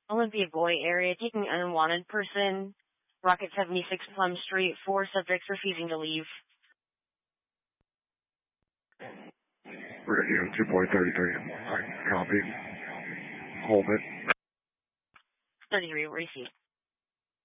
Olympia Boy area, taking an unwanted person. Rocket 76 Plum Street, 4 subjects refusing to leave. Radio 2.33. Copy. Hold it. 33, receive.